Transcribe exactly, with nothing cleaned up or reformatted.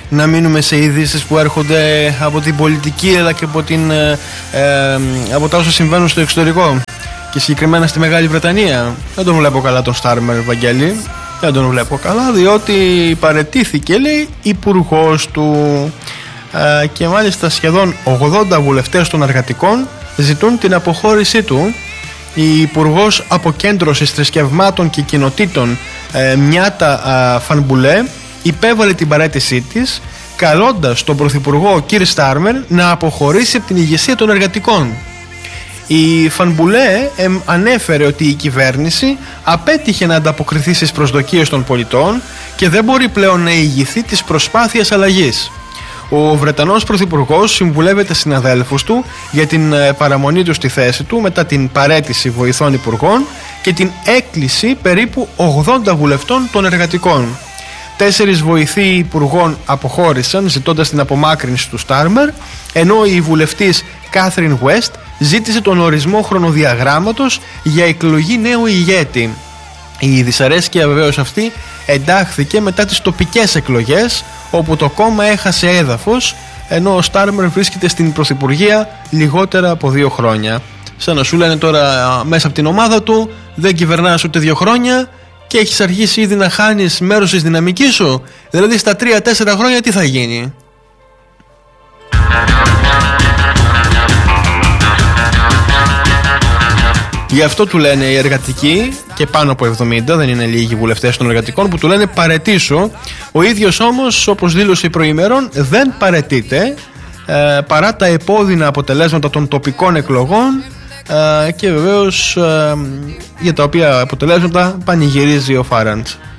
να μείνουμε σε ειδήσεις που έρχονται από την πολιτική αλλά και από, την, ε, ε, από τα όσα συμβαίνουν στο εξωτερικό και συγκεκριμένα στη Μεγάλη Βρετανία. Δεν τον βλέπω καλά τον Στάρμερ, Βαγγέλη. Δεν τον βλέπω καλά, διότι παραιτήθηκε, λέει, υπουργός του. Ε, και μάλιστα σχεδόν ογδόντα βουλευτές των εργατικών ζητούν την αποχώρησή του. Η Υπουργός Αποκέντρωσης Θρησκευμάτων και Κοινοτήτων, ε, Μιάτα ε, Φανμπουλέ, υπέβαλε την παραίτησή της, καλώντας τον Πρωθυπουργό κ. Στάρμερ να αποχωρήσει από την ηγεσία των εργατικών. Η Φανμπουλέ ε, ανέφερε ότι η κυβέρνηση απέτυχε να ανταποκριθεί στις προσδοκίες των πολιτών και δεν μπορεί πλέον να ηγηθεί της προσπάθειας αλλαγής. Ο Βρετανός Πρωθυπουργός συμβουλεύεται συναδέλφους του για την παραμονή του στη θέση του μετά την παραίτηση βοηθών υπουργών και την έκκληση περίπου ογδόντα βουλευτών των εργατικών. Τέσσερις βοηθοί υπουργών αποχώρησαν ζητώντας την απομάκρυνση του Στάρμερ, ενώ η βουλευτής Κάθριν West ζήτησε τον ορισμό χρονοδιαγράμματος για εκλογή νέου ηγέτη. Η δυσαρέσκεια βεβαίως αυτή εντάχθηκε μετά τις τοπικές εκλογές, όπου το κόμμα έχασε έδαφος, ενώ ο Στάρμερ βρίσκεται στην πρωθυπουργία λιγότερα από δύο χρόνια. Σαν να σου λένε τώρα μέσα από την ομάδα του, δεν κυβερνάς ούτε δύο χρόνια και έχεις αρχίσει ήδη να χάνεις μέρος της δυναμικής σου. Δηλαδή στα τρία τέσσερα χρόνια τι θα γίνει? Γι' αυτό του λένε οι εργατικοί, και πάνω από εβδομήντα, δεν είναι λίγοι βουλευτές των εργατικών, που του λένε παραιτήσου. Ο ίδιος όμως, όπως δήλωσε προημερών, δεν παραιτείται ε, παρά τα επώδυνα αποτελέσματα των τοπικών εκλογών ε, και βεβαίως ε, για τα οποία αποτελέσματα πανηγυρίζει ο Φάραντς.